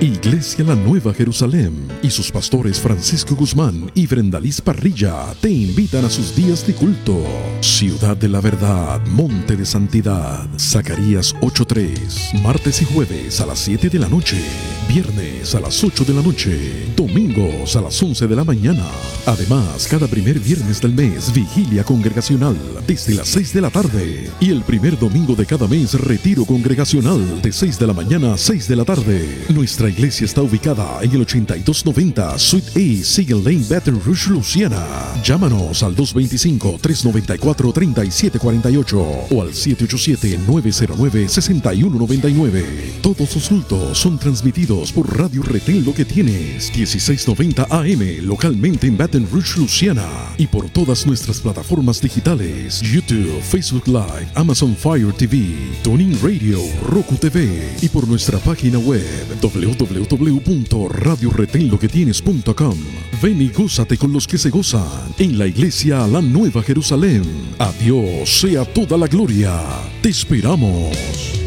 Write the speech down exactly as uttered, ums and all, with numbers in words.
Iglesia La Nueva Jerusalén y sus pastores Francisco Guzmán y Brendaliz Parrilla te invitan a sus días de culto. Ciudad de la Verdad, Monte de Santidad, Zacarías ocho tres, martes y jueves a las siete de la noche, viernes a las ocho de la noche, domingos a las once de la mañana. Además, cada primer viernes del mes, vigilia congregacional desde las seis de la tarde y el primer domingo de cada mes, retiro congregacional de seis de la mañana a seis de la tarde. Nuestra iglesia está ubicada en el ochenta y dos noventa Suite A, Siegel Lane, Baton Rouge, Luisiana. Llámanos al dos dos cinco, tres nueve cuatro, tres siete cuatro ocho o al siete ocho siete, nueve cero nueve, seis uno nueve nueve. Todos los cultos son transmitidos por Radio Retén Lo Que Tienes, dieciséis noventa A M, localmente en Baton Rouge, Luisiana, y por todas nuestras plataformas digitales: YouTube, Facebook Live, Amazon Fire T V, TuneIn Radio, Roku T V, y por nuestra página web doble u doble u doble u punto radio retén lo que tienes punto com. Ven y gózate con los que se gozan en la Iglesia La Nueva Jerusalén. A Dios sea toda la gloria. Te esperamos.